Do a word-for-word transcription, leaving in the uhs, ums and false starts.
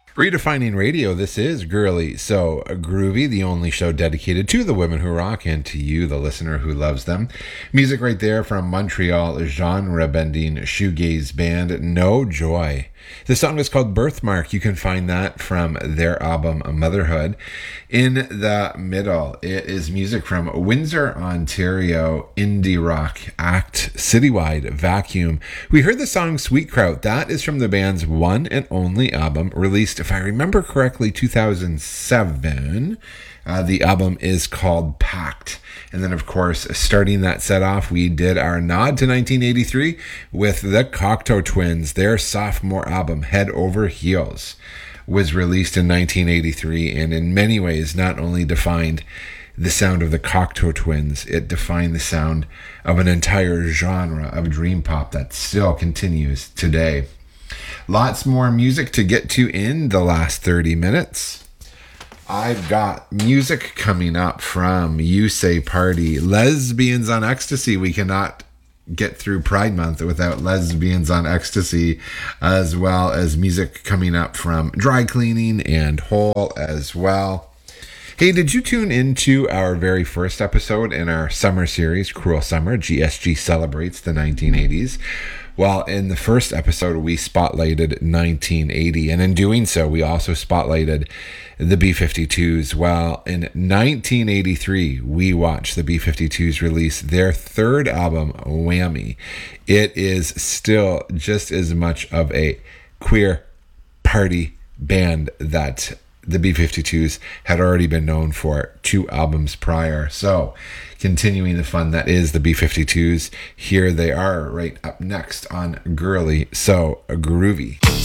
Redefining Radio, this is Girly So Groovy, the only show dedicated to the women who rock and to you, the listener who loves them. Music right there from Montreal genre-bending shoegaze band No Joy. The song is called Birthmark. You can find that from their album Motherhood. In the middle, it is music from Windsor, Ontario, indie rock act Citywide Vacuum. We heard the song Sweet Kraut. That is from the band's one and only album, released, if I remember correctly, two thousand seven. Uh, the album is called Pact. And then, of course, starting that set off, we did our nod to nineteen eighty-three with the Cocteau Twins. Their sophomore album, Head Over Heels, was released in nineteen eighty-three, and in many ways not only defined the sound of the Cocteau Twins, it defined the sound of an entire genre of dream pop that still continues today. Lots more music to get to in the last thirty minutes. I've got music coming up from You Say Party, Lesbians on Ecstasy. We cannot get through Pride Month without Lesbians on Ecstasy, as well as music coming up from Dry Cleaning and Hole as well. Hey, did you tune into our very first episode in our summer series, Cruel Summer? G S G celebrates the nineteen eighties. Well, in the first episode, we spotlighted nineteen eighty, and in doing so, we also spotlighted the B fifty-twos. Well, in nineteen eighty-three, we watched the B fifty-twos release their third album, Whammy. It is still just as much of a queer party band that the B fifty-twos had already been known for two albums prior. So, continuing the fun that is the B fifty-twos, here they are right up next on Girly So Groovy.